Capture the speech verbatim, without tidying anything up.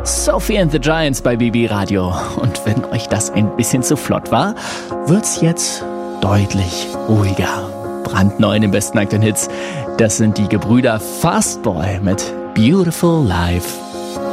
Sophie and the Giants bei B B Radio. Und wenn euch das ein bisschen zu flott war, wird's jetzt deutlich ruhiger. Brandneu in den besten aktuellen Hits. Das sind die Gebrüder Fastboy mit Beautiful Life.